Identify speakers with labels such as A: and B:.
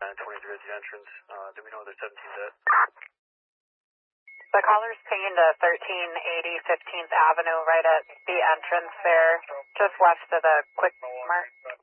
A: 23 at the entrance. Do we know where the 17's at?
B: The caller's pinging to 1380 15th Avenue right at the entrance there, just west of the Quick Mart.